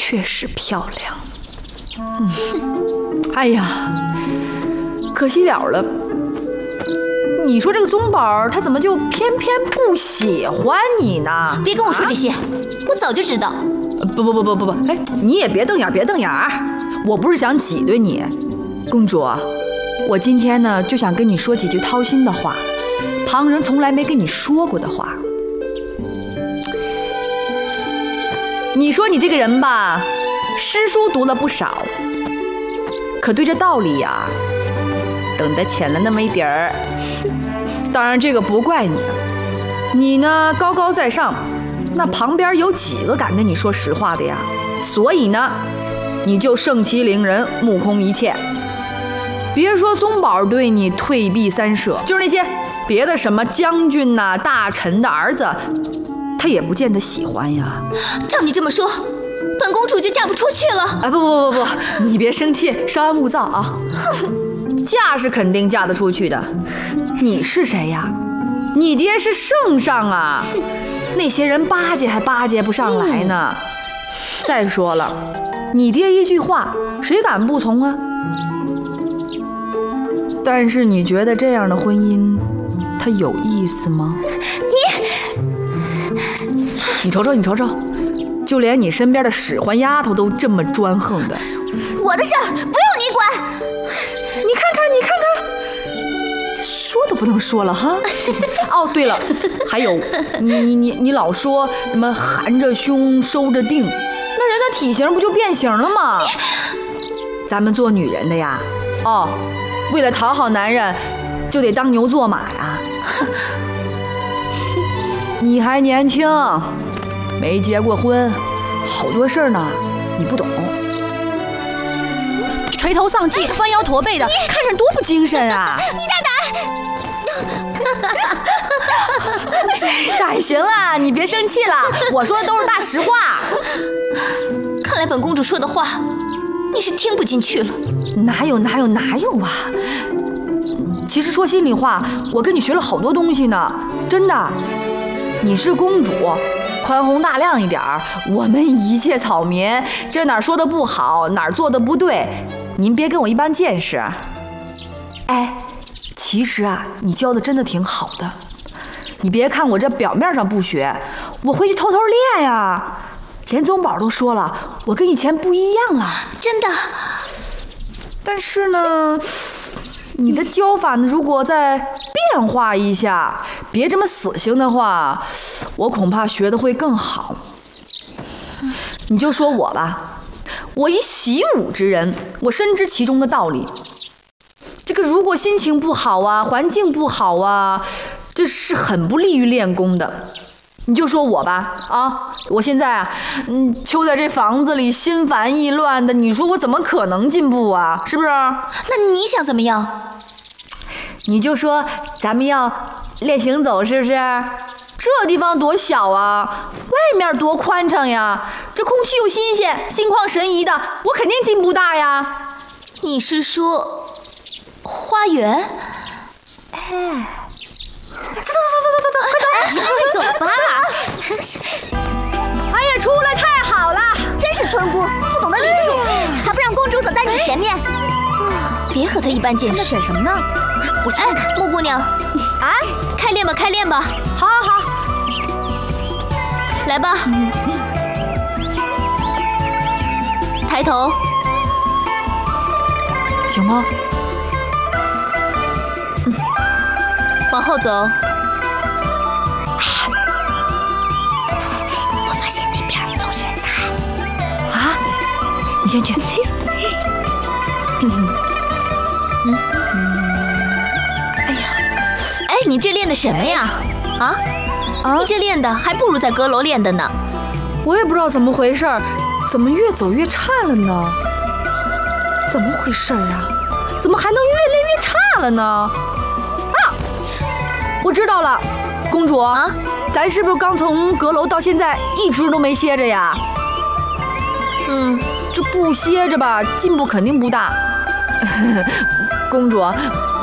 确实漂亮。哎呀，可惜了了。你说这个宗宝他怎么就偏偏不喜欢你呢？ 别跟我说这些，我早就知道。 不，哎，你也别瞪眼，别瞪眼儿。我不是想挤兑你，公主，我今天呢就想跟你说几句掏心的话，旁人从来没跟你说过的话。你说你这个人吧，诗书读了不少，可对这道理呀，懂得浅了那么一点儿。当然这个不怪你，你呢高高在上，那旁边有几个敢跟你说实话的呀？所以呢，你就盛其凌人，目空一切。别说宗宝对你退避三舍，就是那些别的什么将军呐、大臣的儿子，他也不见得喜欢呀。 照你这么说，本公主就嫁不出去了。 啊不，你别生气，稍安勿躁啊。嫁是肯定嫁得出去的。你是谁呀？你爹是圣上啊，那些人巴结还巴结不上来呢。再说了，你爹一句话，谁敢不从啊？但是你觉得这样的婚姻，它有意思吗？你瞅瞅，就连你身边的使唤丫头都这么专横的。 我的事儿不用你管。 你看看，这说都不能说了哈。哦，对了，还有你老说什么含着胸收着腚，那人的体型不就变形了吗？咱们做女人的呀，为了讨好男人，就得当牛做马呀。你还年轻，没结过婚，好多事儿呢，你不懂。垂头丧气、弯腰驼背的，看着多不精神啊！ 你大胆！哎，行了，你别生气了，我说的都是大实话。 看来本公主说的话，你是听不进去了。 哪有啊！其实说心里话，我跟你学了好多东西呢，真的。你是公主，宽宏大量一点儿，我们一介草民，这哪儿说的不好，哪儿做的不对，您别跟我一般见识。哎，其实啊，你教的真的挺好的。你别看我这表面上不学，我回去偷偷练呀。连宗宝都说了，我跟以前不一样了。 真的。 但是呢，你的教法呢，如果再变化一下，别这么死性的话，我恐怕学的会更好。你就说我吧，我一习武之人，我深知其中的道理。这个如果心情不好啊，环境不好啊，这是很不利于练功的。你就说我吧，我现在啊，囚在这房子里，心烦意乱的，你说我怎么可能进步啊？是不是？ 那你想怎么样？ 你就说咱们要练行走，是不是？这地方多小啊，外面多宽敞呀，这空气又新鲜，心旷神怡的，我肯定进步大呀。 你是说花园？ 哎。 走吧！ 哎呀，出来太好了！ 真是村姑，不懂得礼数，还不让公主走在你前面。别和她一般见识。 那选什么呢？ 我去看看。木姑娘，开练吧！ 好。 来吧，抬头。 行吗？ 往后走。我发现那边有野菜。 你先去。 哎，你这练的什么呀？你这练的还不如在阁楼练的呢。 我也不知道怎么回事，怎么越走越差了呢？怎么回事啊？怎么还能越练越差了呢？我知道了，公主咱是不是刚从阁楼到现在一直都没歇着呀？这不歇着吧，进步肯定不大。公主，